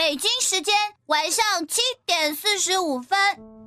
北京时间晚上7点45分。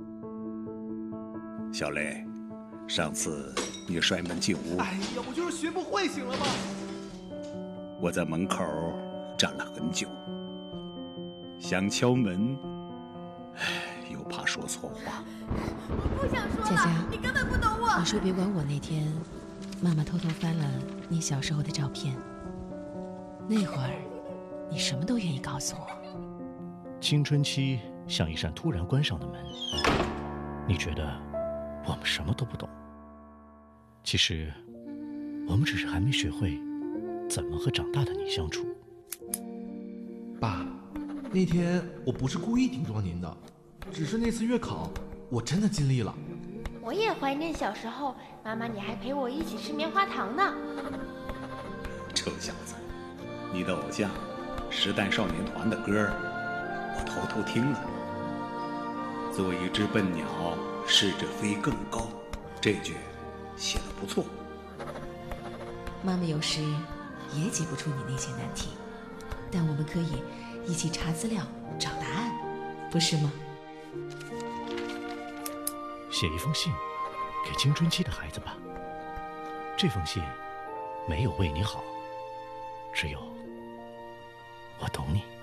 小雷，上次你摔门进屋， 哎呀，我就是学不会，行了吗？ 我在门口站了很久，想敲门，又怕说错话。 我不想说了， 佳佳， 你根本不懂我。 你说别管我那天，妈妈偷偷翻了你小时候的照片，那会儿你什么都愿意告诉我。 青春期像一扇突然关上的门，你觉得我们什么都不懂，其实我们只是还没学会怎么和长大的你相处。 爸，那天我不是故意顶撞您的，只是那次月考我真的尽力了。 我也怀念小时候，妈妈你还陪我一起吃棉花糖呢。 臭小子，你的偶像时代少年团的歌我偷偷听了。做一只笨鸟，试着飞更高，这句写得不错。 妈妈有时也解不出你那些难题，但我们可以一起查资料找答案，不是吗？ 写一封信给青春期的孩子吧，这封信没有为你好，只有我懂你。